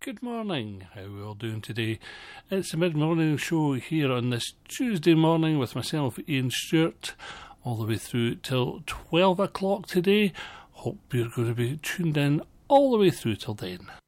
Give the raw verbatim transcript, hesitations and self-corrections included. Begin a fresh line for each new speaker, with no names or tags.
Good morning. How are we all doing today? It's the mid-morning show here on this Tuesday morning with myself, Ian Stewart, all the way through till twelve o'clock today. Hope you're going to be tuned in all the way through till then.